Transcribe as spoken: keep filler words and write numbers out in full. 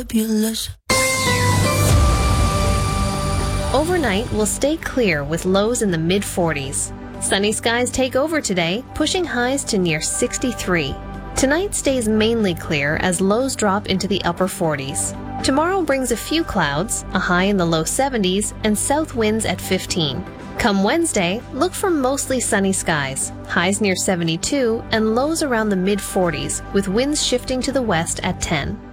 Fabulous. Overnight will stay clear with lows in the mid forties. Sunny skies take over today, pushing highs to near sixty-three. Tonight stays mainly clear as lows drop into the upper forties. Tomorrow brings a few clouds, a high in the low seventies, and south winds at fifteen. Come Wednesday, look for mostly sunny skies, highs near seventy-two, and lows around the mid forties, with winds shifting to the west at ten.